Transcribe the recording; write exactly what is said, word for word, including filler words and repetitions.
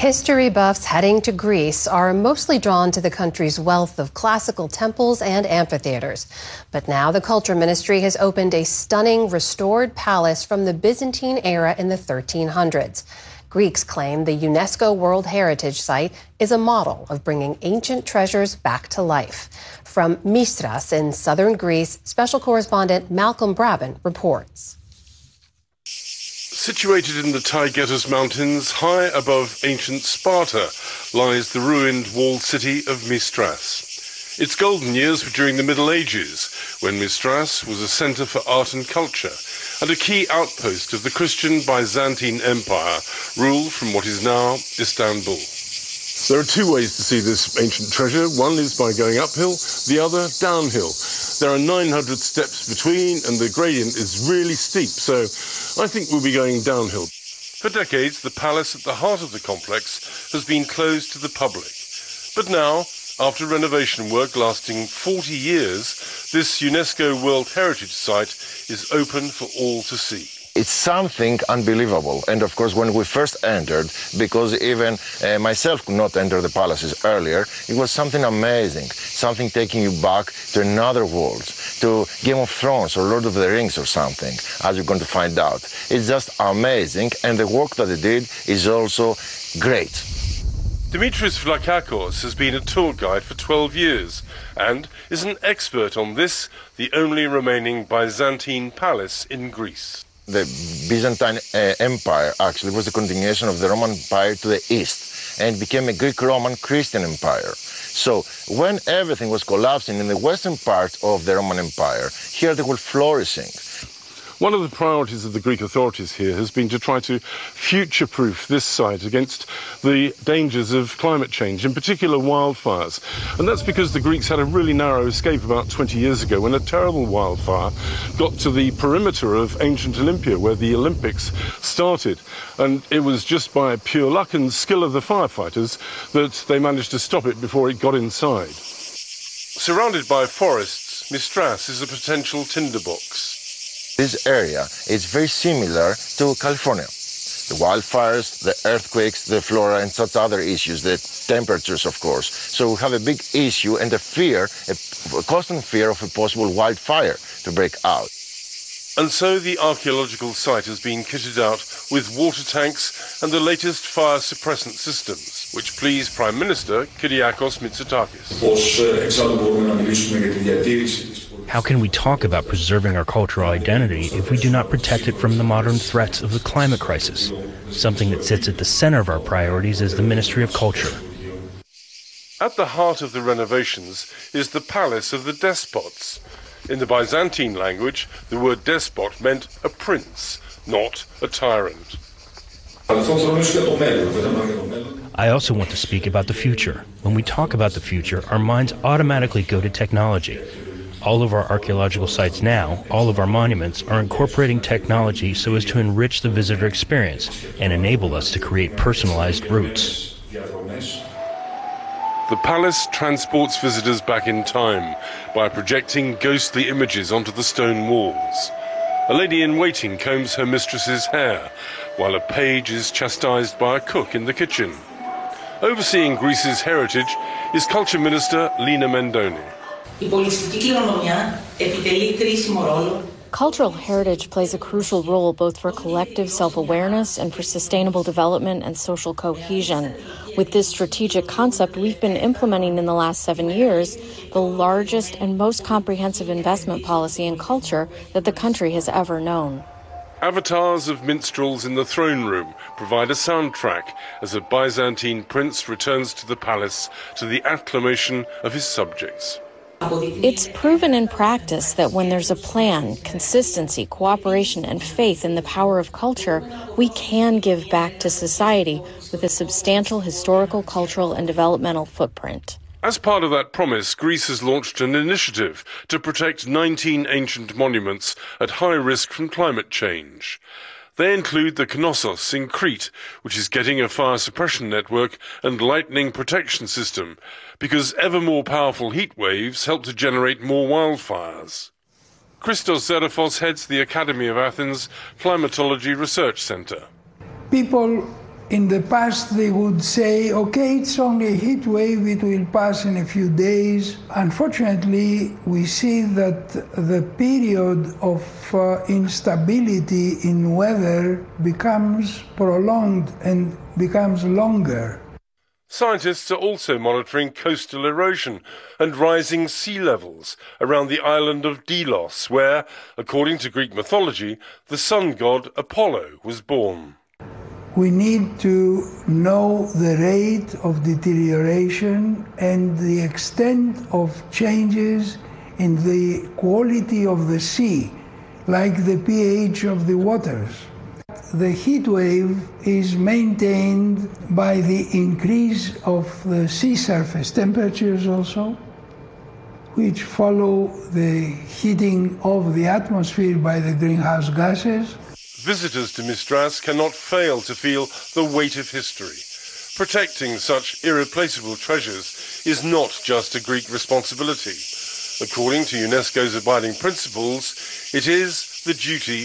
History buffs heading to Greece are mostly drawn to the country's wealth of classical temples and amphitheaters. But now the Culture Ministry has opened a stunning restored palace from the Byzantine era in the thirteen hundreds. Greeks claim the UNESCO World Heritage Site is a model of bringing ancient treasures back to life. From Mistras in southern Greece, special correspondent Malcolm Brabant reports. Situated in the Taygetus Mountains, high above ancient Sparta, lies the ruined walled city of Mistras. Its golden years were during the Middle Ages, when Mistras was a centre for art and culture, and a key outpost of the Christian Byzantine Empire, ruled from what is now Istanbul. There are two ways to see this ancient treasure. One is by going uphill, the other downhill. There are nine hundred steps between, and the gradient is really steep, so I think we'll be going downhill. For decades, the palace at the heart of the complex has been closed to the public. But now, after renovation work lasting forty years, this UNESCO World Heritage Site is open for all to see. It's something unbelievable. And of course, when we first entered, because even uh, myself could not enter the palaces earlier, it was something amazing, something taking you back to another world, to Game of Thrones or Lord of the Rings or something, as you're going to find out. It's just amazing, and the work that they did is also great. Dimitris Vlakakos has been a tour guide for twelve years and is an expert on this, the only remaining Byzantine palace in Greece. The Byzantine uh, Empire actually was the continuation of the Roman Empire to the east and became a Greek-Roman Christian empire. So when everything was collapsing in the western part of the Roman Empire, here they were flourishing. One of the priorities of the Greek authorities here has been to try to future-proof this site against the dangers of climate change, in particular wildfires. And that's because the Greeks had a really narrow escape about twenty years ago when a terrible wildfire got to the perimeter of ancient Olympia, where the Olympics started. And it was just by pure luck and skill of the firefighters that they managed to stop it before it got inside. Surrounded by forests, Mistras is a potential tinderbox. This area is very similar to California. The wildfires, the earthquakes, the flora, and such other issues, the temperatures, of course. So we have a big issue and a fear, a constant fear of a possible wildfire to break out. And so the archaeological site has been kitted out with water tanks and the latest fire suppressant systems, which please Prime Minister Kyriakos Mitsotakis. How can we talk about preserving our cultural identity if we do not protect it from the modern threats of the climate crisis, something that sits at the center of our priorities as the Ministry of Culture? At the heart of the renovations is the Palace of the Despots. In the Byzantine language, the word despot meant a prince, not a tyrant. I also want to speak about the future. When we talk about the future, our minds automatically go to technology. All of our archaeological sites now, all of our monuments, are incorporating technology so as to enrich the visitor experience and enable us to create personalized routes. The palace transports visitors back in time by projecting ghostly images onto the stone walls. A lady in waiting combs her mistress's hair, while a page is chastised by a cook in the kitchen. Overseeing Greece's heritage is Culture Minister Lina Mendoni. Cultural heritage plays a crucial role both for collective self-awareness and for sustainable development and social cohesion. With this strategic concept we've been implementing in the last seven years, the largest and most comprehensive investment policy in culture that the country has ever known. Avatars of minstrels in the throne room provide a soundtrack as a Byzantine prince returns to the palace to the acclamation of his subjects. It's proven in practice that when there's a plan, consistency, cooperation, and faith in the power of culture, we can give back to society with a substantial historical, cultural, and developmental footprint. As part of that promise, Greece has launched an initiative to protect nineteen ancient monuments at high risk from climate change. They include the Knossos in Crete, which is getting a fire suppression network and lightning protection system, because ever more powerful heat waves help to generate more wildfires. Christos Zerafos heads the Academy of Athens Climatology Research Centre. People In the past, they would say, okay, it's only a heat wave, it will pass in a few days. Unfortunately, we see that the period of uh, instability in weather becomes prolonged and becomes longer. Scientists are also monitoring coastal erosion and rising sea levels around the island of Delos, where, according to Greek mythology, the sun god Apollo was born. We need to know the rate of deterioration and the extent of changes in the quality of the sea, like the pH of the waters. The heat wave is maintained by the increase of the sea surface temperatures also, which follow the heating of the atmosphere by the greenhouse gases. Visitors to Mistras cannot fail to feel the weight of history. Protecting such irreplaceable treasures is not just a Greek responsibility. According to UNESCO's abiding principles, it is the duty